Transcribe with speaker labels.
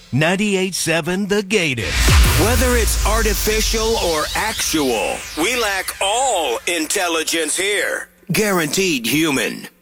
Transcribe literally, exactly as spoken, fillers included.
Speaker 1: ninety-eight point seven The Gator.
Speaker 2: Whether it's artificial or actual, we lack all intelligence here. Guaranteed human.